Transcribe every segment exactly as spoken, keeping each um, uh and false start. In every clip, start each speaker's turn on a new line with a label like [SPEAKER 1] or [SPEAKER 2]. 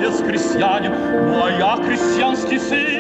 [SPEAKER 1] отец крестьянин, ну а я крестьянский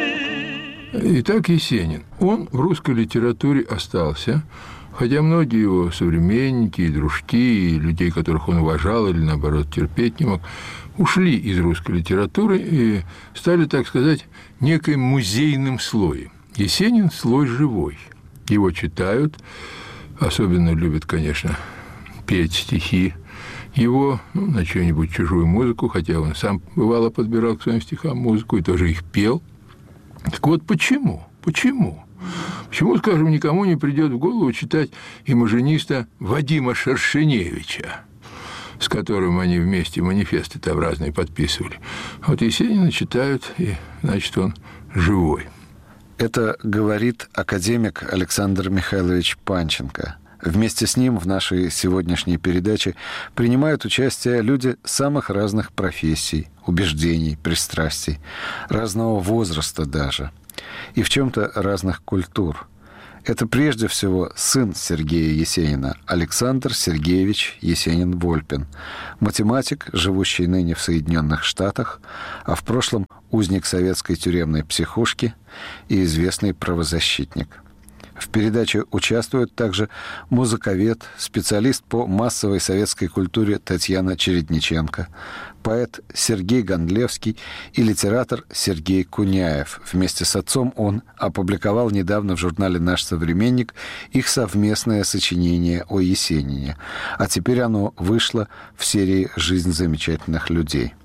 [SPEAKER 1] сын.
[SPEAKER 2] Итак, Есенин. Он в русской литературе остался, хотя многие его современники и дружки, и людей, которых он уважал или, наоборот, терпеть не мог, ушли из русской литературы и стали, так сказать, неким музейным слоем. Есенин – слой живой. Его читают, особенно любят, конечно, петь стихи его, ну, на чью-нибудь чужую музыку, хотя он сам, бывало, подбирал к своим стихам музыку и тоже их пел. Так вот, почему? Почему? Почему, скажем, никому не придет в голову читать имажиниста Вадима Шершеневича, с которым они вместе манифесты там разные подписывали? Вот Есенина читают, и, значит, он живой.
[SPEAKER 3] Это говорит академик Александр Михайлович Панченко. Вместе с ним в нашей сегодняшней передаче принимают участие люди самых разных профессий, убеждений, пристрастий, разного возраста даже, и в чем-то разных культур. Это прежде всего сын Сергея Есенина, Александр Сергеевич Есенин-Вольпин, математик, живущий ныне в Соединенных Штатах, а в прошлом узник советской тюремной психушки и известный правозащитник. В передаче участвуют также музыковед, специалист по массовой советской культуре Татьяна Чередниченко, поэт Сергей Гондлевский и литератор Сергей Куняев. Вместе с отцом он опубликовал недавно в журнале «Наш современник» их совместное сочинение о Есенине, а теперь оно вышло в серии «Жизнь замечательных людей».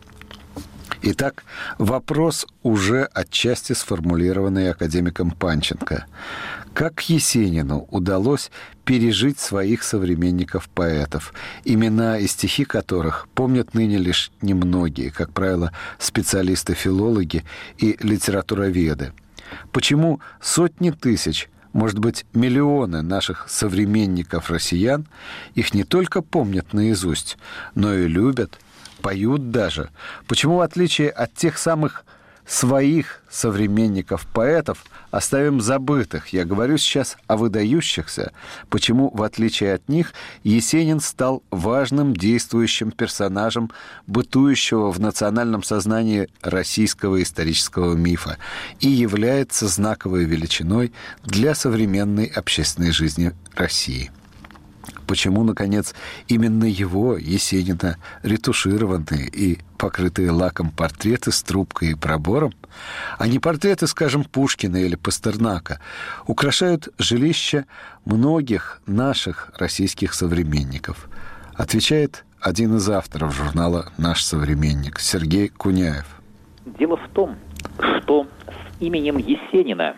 [SPEAKER 3] Итак, вопрос, уже отчасти сформулированный академиком Панченко. Как Есенину удалось пережить своих современников-поэтов, имена и стихи которых помнят ныне лишь немногие, как правило, специалисты-филологи и литературоведы? Почему сотни тысяч, может быть, миллионы наших современников-россиян их не только помнят наизусть, но и любят, поют даже? Почему, в отличие от тех самых своих современников-поэтов, оставим забытых, я говорю сейчас о выдающихся, почему, в отличие от них, Есенин стал важным действующим персонажем бытующего в национальном сознании российского исторического мифа и является знаковой величиной для современной общественной жизни России? Почему, наконец, именно его, Есенина, ретушированные и покрытые лаком портреты с трубкой и пробором, а не портреты, скажем, Пушкина или Пастернака, украшают жилища многих наших российских современников? Отвечает один из авторов журнала «Наш современник» Сергей Куняев.
[SPEAKER 4] Дело в том, что с именем Есенина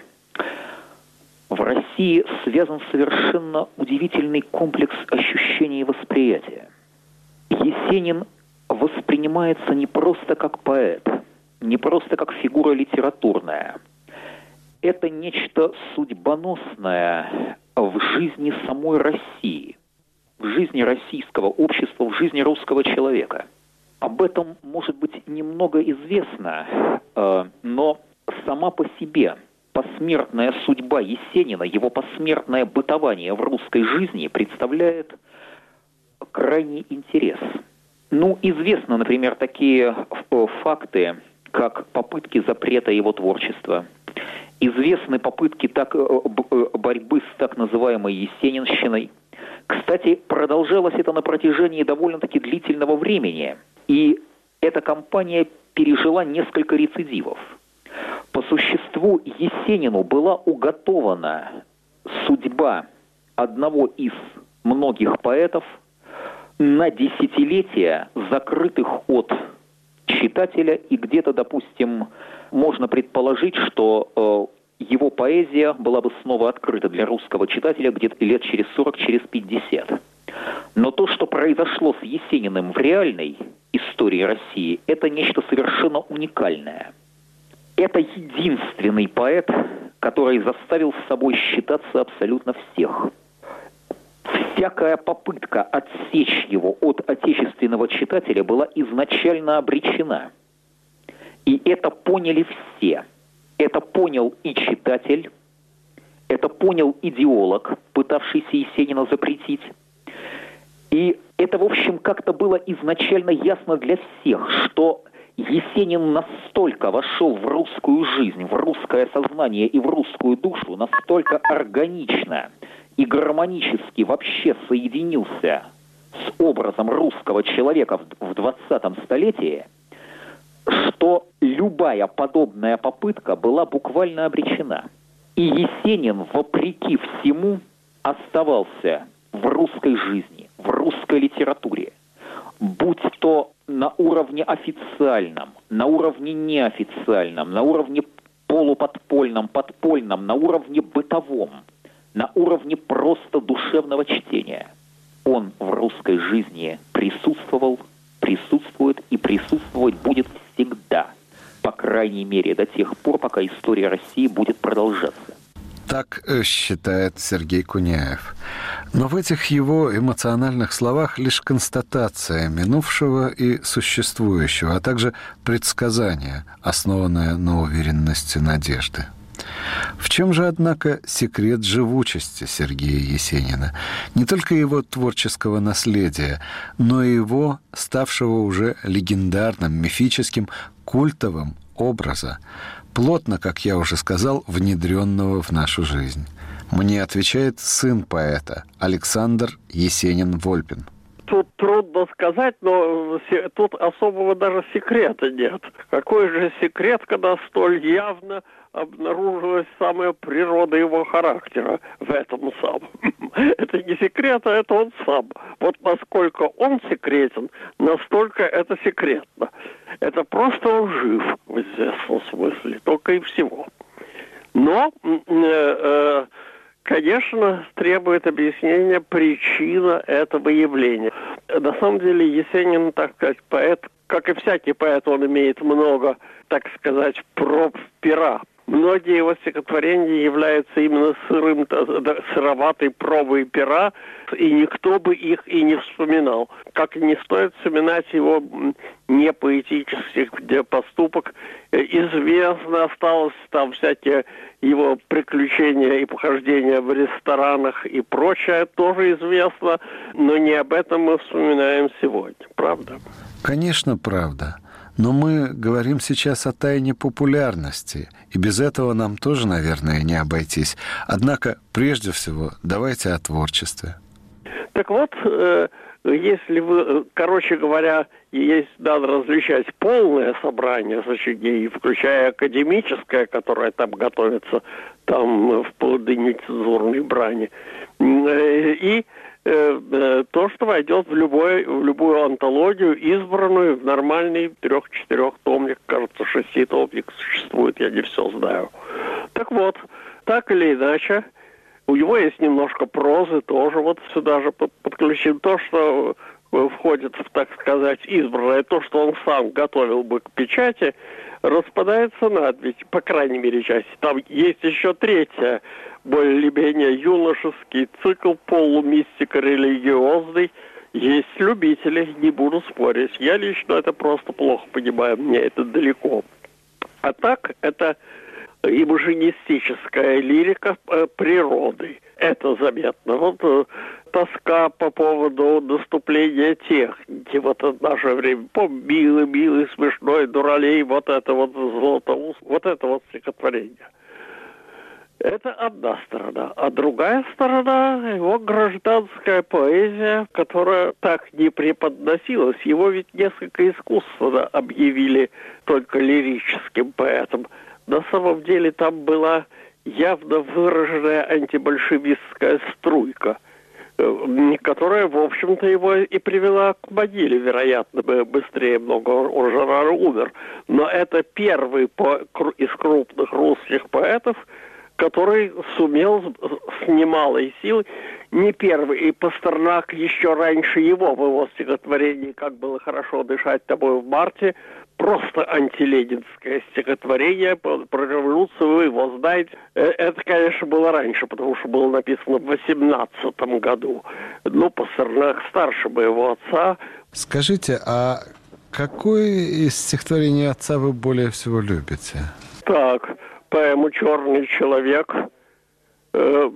[SPEAKER 4] в России связан совершенно удивительный комплекс ощущений и восприятия. Есенин воспринимается не просто как поэт, не просто как фигура литературная. Это нечто судьбоносное в жизни самой России, в жизни российского общества, в жизни русского человека. Об этом, может быть, немного известно, но сама по себе посмертная судьба Есенина, его посмертное бытование в русской жизни представляет крайний интерес. Ну, известно, например, такие факты, как попытки запрета его творчества. Известны попытки так, борьбы с так называемой есенинщиной. Кстати, продолжалось это на протяжении довольно-таки длительного времени. И эта кампания пережила несколько рецидивов. По существу Есенину была уготована судьба одного из многих поэтов на десятилетия, закрытых от читателя, и где-то, допустим, можно предположить, что э, его поэзия была бы снова открыта для русского читателя где-то лет через сорок, через пятьдесят. Но то, что произошло с Есениным в реальной истории России, это нечто совершенно уникальное. Это единственный поэт, который заставил с собой считаться абсолютно всех. Всякая попытка отсечь его от отечественного читателя была изначально обречена. И это поняли все. Это понял и читатель, это понял идеолог, пытавшийся Есенина запретить. И это, в общем, как-то было изначально ясно для всех, что Есенин настолько вошел в русскую жизнь, в русское сознание и в русскую душу, настолько органично и гармонически вообще соединился с образом русского человека в двадцатом столетии, что любая подобная попытка была буквально обречена. И Есенин, вопреки всему, оставался в русской жизни, в русской литературе, будь то на уровне официальном, на уровне неофициальном, на уровне полуподпольном, подпольном, на уровне бытовом, на уровне просто душевного чтения. Он в русской жизни присутствовал, присутствует и присутствовать будет всегда. По крайней мере, до тех пор, пока история России будет продолжаться.
[SPEAKER 3] Так считает Сергей Куняев. Но в этих его эмоциональных словах лишь констатация минувшего и существующего, а также предсказание, основанное на уверенности надежды. В чем же, однако, секрет живучести Сергея Есенина? Не только его творческого наследия, но и его, ставшего уже легендарным, мифическим, культовым образа, плотно, как я уже сказал, внедренного в нашу жизнь. Мне отвечает сын поэта Александр Есенин-Вольпин.
[SPEAKER 5] Тут трудно сказать, но тут особого даже секрета нет. Какой же секрет, когда столь явно обнаружилась самая природа его характера в этом самом. Это не секрет, а это он сам. Вот насколько он секретен, настолько это секретно. Это просто он жив в известном смысле, только и всего. Но, э, э, конечно, требует объяснения причина этого явления. На самом деле Есенин, так сказать, поэт, как и всякий поэт, он имеет много, так сказать, проб пера. Многие его стихотворения являются именно сырым, сыроватой пробой пера, и никто бы их и не вспоминал. Как и не стоит вспоминать его непоэтических поступок. Известно осталось там всякие его приключения и похождения в ресторанах и прочее, тоже известно, но не об этом мы вспоминаем сегодня, правда?
[SPEAKER 3] Конечно, правда. Но мы говорим сейчас о тайне популярности, и без этого нам тоже, наверное, не обойтись. Однако, прежде всего, давайте о творчестве.
[SPEAKER 5] Так вот, э, если вы, короче говоря, есть, надо различать полное собрание сочинений, включая академическое, которое там готовится, там вплоть до нецензурной брани, э, и то, что войдет в, любой, в любую антологию, избранную в нормальный трех-четырехтомник, кажется, шеститомник существует, я не все знаю. Так вот, так или иначе, у него есть немножко прозы, тоже вот сюда же подключим то, что входит в, так сказать, избранное, то, что он сам готовил бы к печати, распадается на две, по крайней мере, части. Там есть еще третья, более-менее юношеский цикл, полумистико-религиозный. Есть любители, не буду спорить. Я лично это просто плохо понимаю, мне это далеко. А так, это имажинистическая лирика э, природы. Это заметно. Вот э, тоска по поводу наступления техники. Вот в наше время. Помню, милый, милый, смешной дуралей, вот это вот Златоуст, вот это вот стихотворение. Это одна сторона. А другая сторона — его гражданская поэзия, которая так не преподносилась. Его ведь несколько искусственно объявили только лирическим поэтом. На самом деле там была явно выраженная антибольшевистская струйка, которая, в общем-то, его и привела к могиле, вероятно, быстрее много, он же рано умер. Но это первый по, из крупных русских поэтов, который сумел с немалой силой, не первый, и Пастернак еще раньше его, в его стихотворении «Как было хорошо дышать тобой в марте», просто антиленинское стихотворение про революцию, вы его знаете. Это, конечно, было раньше, потому что было написано в восемнадцатом году. Ну, Пастернак старше моего отца.
[SPEAKER 3] Скажите, а какое из стихотворений отца вы более всего любите?
[SPEAKER 5] Так, поэму «Черный человек»,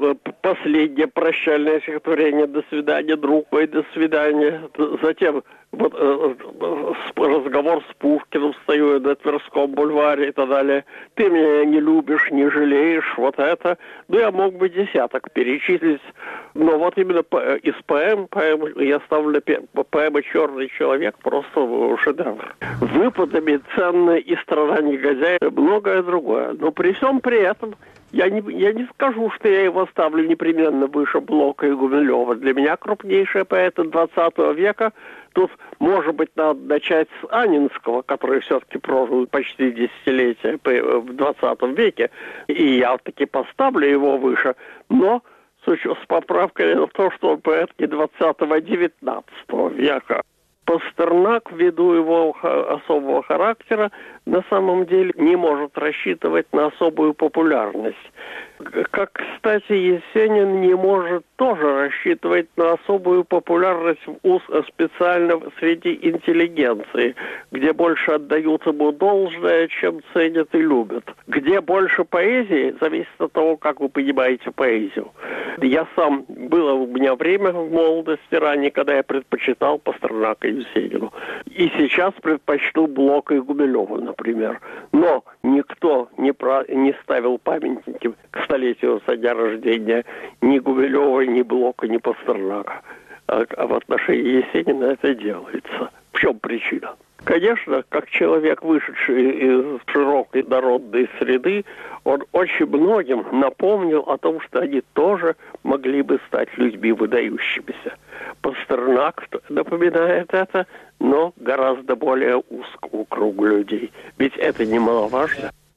[SPEAKER 5] последнее прощальное стихотворение «До свидания, друг мой, до свидания». Затем вот, э, разговор с Пушкиным, стою на Тверском бульваре и так далее. Ты меня не любишь, не жалеешь, вот это. Ну, я мог бы десяток перечислить. Но вот именно из поэм, поэм я ставлю поэма «Черный человек» просто шедевр. Выпадами ценная и «Страна негодяя», многое другое. Но при всем при этом я не, я не скажу, что я его ставлю непременно выше Блока и Гумилева. Для меня крупнейшие поэты двадцатого века. Тут, может быть, надо начать с Анинского, который все-таки прожил почти десятилетия в двадцатом веке. И я таки поставлю его выше. Но с поправкой на то, что он поэт не двадцатого, а девятнадцатого века. Пастернак, ввиду его особого характера, на самом деле не может рассчитывать на особую популярность. Как, кстати, Есенин не может тоже рассчитывать на особую популярность специально среди интеллигенции, где больше отдают ему должное, чем ценят и любят. Где больше поэзии, зависит от того, как вы понимаете поэзию. Я сам, было у меня время в молодости ранее, когда я предпочитал Пастернака и Есенину. И сейчас предпочту Блока и Гумилева, например. Но никто не, про, не ставил памятники к столетию со дня рождения ни Гумилева, ни Блока, ни Пастернака. А, а в отношении Есенина это делается. В чем причина? Конечно, как человек, вышедший из широкой народной среды, он очень многим напомнил о том, что они тоже могли бы стать людьми выдающимися. Пастернак напоминает это, но гораздо более узкому кругу людей. Ведь это немаловажно.